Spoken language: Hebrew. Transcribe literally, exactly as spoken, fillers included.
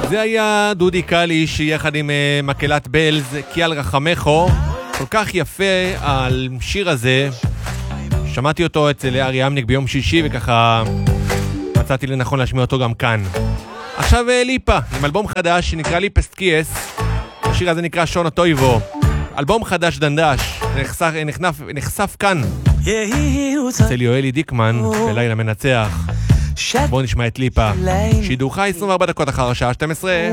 זה היה דודי קליש יחד עם uh, מקהלת בלז, כי על רחמךו. כל כך יפה על שיר הזה. שמעתי אותו אצל ארי אמניק ביום שישי וככה מצאתי לנכון להשמיע אותו גם כאן. עכשיו uh, ליפה עם אלבום חדש שנקרא ליפסט קייס. השיר הזה נקרא שון הטויבו. אלבום חדש דנדש נחשף, נחנף, נחשף כאן אצל יואלי דיקמן בלילה מנצח. בואו נשמע את ליפה, שידור חי עשרים וארבע דקות אחר השעה שתים עשרה.